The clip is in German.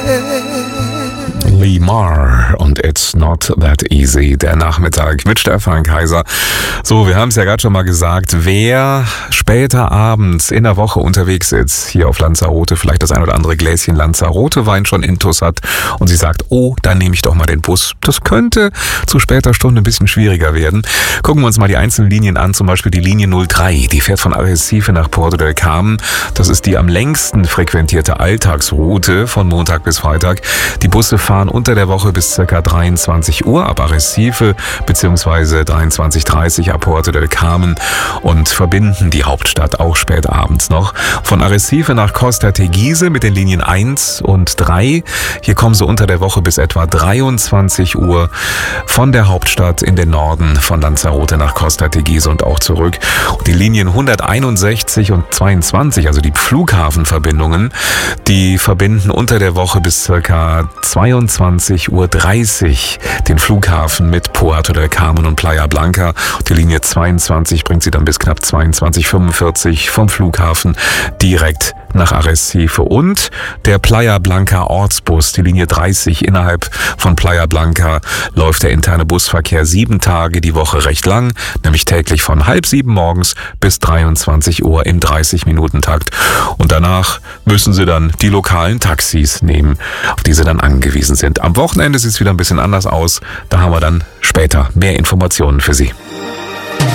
Lee Marr und It's Not That Easy, der Nachmittag mit Stefan Kaiser. So, wir haben es ja gerade schon mal gesagt, wer später abends in der Woche unterwegs ist, hier auf Lanzarote, vielleicht das ein oder andere Gläschen Lanzarote-Wein schon intus hat und sie sagt, oh, dann nehme ich doch mal den Bus. Das könnte zu später Stunde ein bisschen schwieriger werden. Gucken wir uns mal die einzelnen Linien an, zum Beispiel die Linie 03, die fährt von Arrecife nach Porto del Carmen. Das ist die am längsten frequentierte Alltagsroute von Montag bis Freitag. Die Busse fahren unter der Woche bis ca. 23 Uhr ab Arrecife bzw. 23:30 ab Porto del Carmen und verbinden die Hauptstadt auch spät abends noch. Von Arrecife nach Costa Teguise mit den Linien 1 und 3. Hier kommen sie unter der Woche bis etwa 23 Uhr von der Hauptstadt in den Norden von Lanzarote nach Costa Teguise und auch zurück. Und die Linien 161 und 22, also die Flughafenverbindungen, die verbinden unter der Woche bis ca. 22:30 Uhr den Flughafen mit Puerto del Carmen und Playa Blanca. Die Linie 22 bringt sie dann bis knapp 22:45 vom Flughafen direkt nach Arrecife. Und der Playa Blanca Ortsbus, die Linie 30 innerhalb von Playa Blanca, läuft der interne Busverkehr 7 Tage die Woche recht lang, nämlich täglich von 6:30 morgens bis 23 Uhr im 30-Minuten-Takt. Und danach müssen sie dann die lokalen Taxis nehmen, auf die sie dann angewiesen sind. Am Wochenende sieht es wieder ein bisschen anders aus. Da haben wir dann später mehr Informationen für Sie.